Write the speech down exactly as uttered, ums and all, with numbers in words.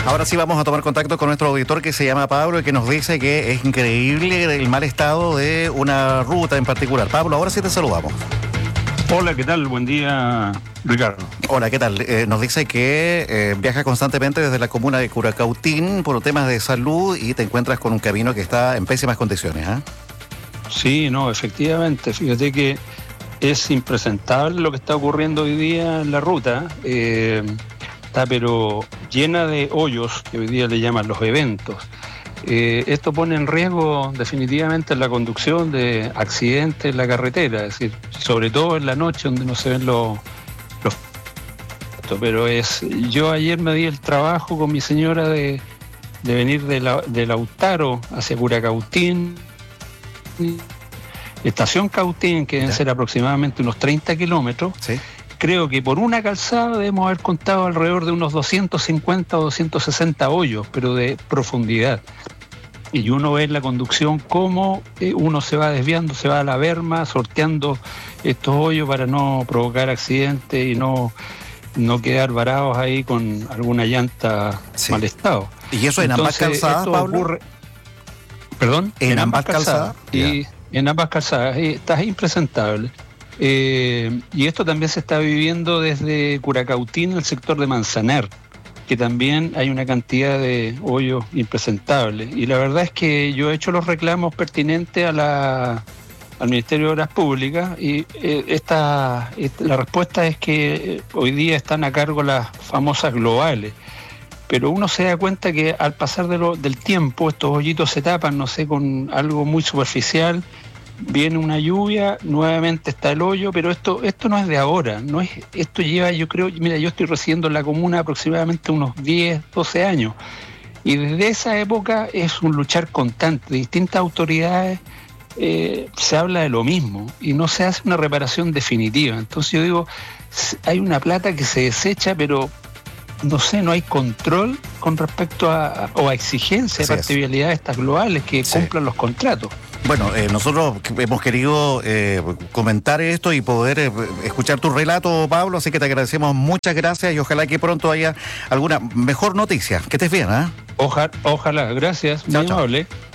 Ahora sí vamos a tomar contacto con nuestro auditor que se llama Pablo y que nos dice que es increíble el mal estado de una ruta en particular. Pablo, ahora sí te saludamos. Hola, ¿qué tal? Buen día, Ricardo. Hola, ¿qué tal? Eh, nos dice que eh, viaja constantemente desde la comuna de Curacautín por temas de salud y te encuentras con un camino que está en pésimas condiciones, ¿eh? Sí, no, efectivamente. Fíjate que es impresentable lo que está ocurriendo hoy día en la ruta. Eh, está pero llena de hoyos, que hoy día le llaman los eventos. Eh, esto pone en riesgo definitivamente la conducción de accidentes en la carretera, es decir, sobre todo en la noche donde no se ven los... los pero es, yo ayer me di el trabajo con mi señora de, de venir de, la, de Lautaro hacia Curacautín, estación Cautín, que deben ser aproximadamente unos treinta kilómetros. Sí. Creo que por una calzada debemos haber contado alrededor de unos doscientos cincuenta o doscientos sesenta hoyos, pero de profundidad. Y uno ve en la conducción cómo eh, uno se va desviando, se va a la berma, sorteando estos hoyos para no provocar accidentes y no, no quedar varados ahí con alguna llanta sí. mal estado. ¿Y eso en ambas calzadas, Pablo? Ocurre... ¿Perdón? En, en ambas, ambas calzadas. calzadas. Y yeah. En ambas calzadas. Y está impresentable. Eh, y esto también se está viviendo desde Curacautín, el sector de Manzanar, que también hay una cantidad de hoyos impresentables. Y la verdad es que yo he hecho los reclamos pertinentes a la, al Ministerio de Obras Públicas y eh, esta, esta, la respuesta es que hoy día están a cargo las famosas globales. Pero uno se da cuenta que al pasar de lo, del tiempo estos hoyitos se tapan, no sé, con algo muy superficial. Viene una lluvia, nuevamente está el hoyo, pero esto esto no es de ahora, no es esto lleva, yo creo, mira, yo estoy residiendo en la comuna aproximadamente unos diez, doce años, y desde esa época es un luchar constante, de distintas autoridades eh, se habla de lo mismo, y no se hace una reparación definitiva. Entonces yo digo, hay una plata que se desecha, pero no sé, no hay control con respecto a, o a exigencia de factibilidad de estas globales que sí. cumplan los contratos. Bueno, eh, nosotros hemos querido eh, comentar esto y poder eh, escuchar tu relato, Pablo, así que te agradecemos, muchas gracias y ojalá que pronto haya alguna mejor noticia. Que estés bien, ¿eh? Ojalá, ojalá, gracias, muy amable.